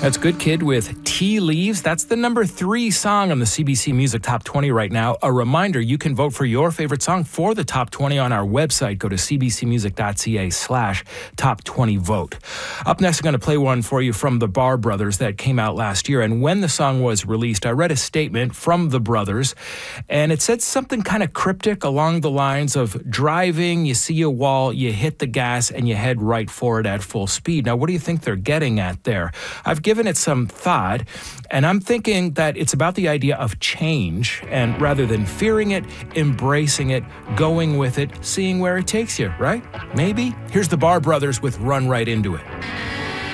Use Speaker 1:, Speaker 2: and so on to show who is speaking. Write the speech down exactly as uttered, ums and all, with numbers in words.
Speaker 1: That's Good Kid with Tea Leaves. That's the number three song on the C B C Music Top twenty right now. A reminder, you can vote for your favorite song for the Top twenty on our website. Go to cbcmusic.ca slash top 20 vote. Up next, I'm going to play one for you from the Barr Brothers that came out last year. And when the song was released, I read a statement from the brothers, and it said something kind of cryptic along the lines of driving, you see a wall, you hit the gas, and you head right for it at full speed. Now, what do you think they're getting at there? I've given it some thought, and I'm thinking that it's about the idea of change, and rather than fearing it, embracing it, going with it, seeing where it takes you, right? Maybe? Here's the Barr Brothers with Run Right Into It.